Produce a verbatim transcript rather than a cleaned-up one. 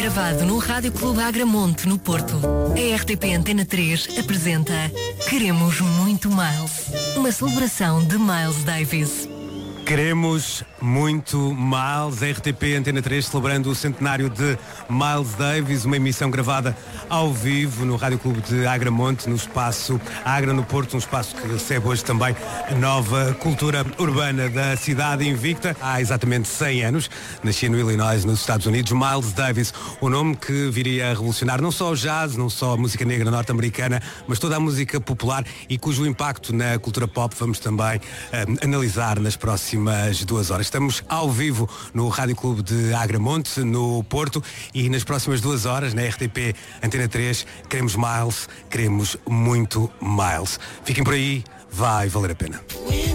Gravado no Rádio Clube Agramonte, no Porto. A R T P Antena três apresenta Queremos Muito Miles. Uma celebração de Miles Davis. Queremos muito Miles, R T P Antena três celebrando o centenário de Miles Davis, uma emissão gravada ao vivo no Rádio Clube de Agramonte, no espaço Agra no Porto, um espaço que recebe hoje também a nova cultura urbana da cidade invicta. Há exatamente cem anos, nascia no Illinois, nos Estados Unidos, Miles Davis, o nome que viria a revolucionar não só o jazz, não só a música negra norte-americana, mas toda a música popular e cujo impacto na cultura pop vamos também um, analisar nas próximas duas horas. Estamos ao vivo no Rádio Clube de Agramonte, no Porto, e nas próximas duas horas, na R T P Antena três, queremos Miles, queremos muito Miles. Fiquem por aí, vai valer a pena.